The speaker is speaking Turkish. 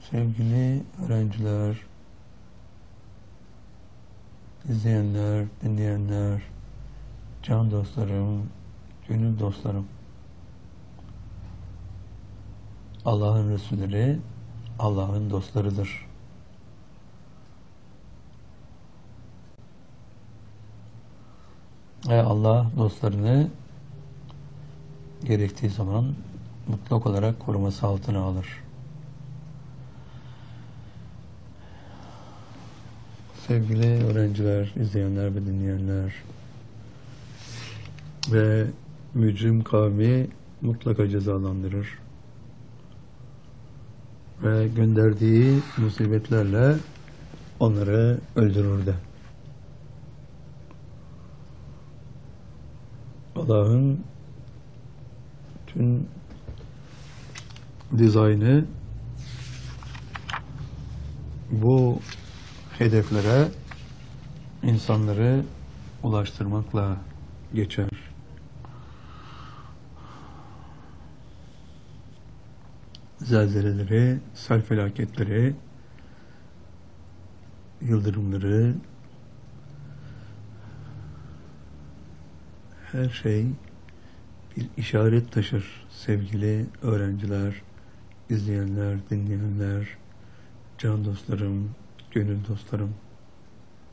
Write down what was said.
Sevgili öğrenciler, izleyenler, dinleyenler, can dostlarım, gönül dostlarım. Allah'ın Resulleri, Allah'ın dostlarıdır. Ve Allah dostlarını gerektiği zaman mutlak olarak koruması altına alır. Sevgili öğrenciler, izleyenler ve dinleyenler ve mücrim kavmi mutlaka cezalandırır ve gönderdiği musibetlerle onları öldürür de. Allah'ın tüm dizaynı bu hedeflere insanları ulaştırmakla geçer. Zelzeleleri, sel felaketleri, yıldırımları, her şey bir işaret taşır sevgili öğrenciler, izleyenler, dinleyenler, can dostlarım, gönül dostlarım.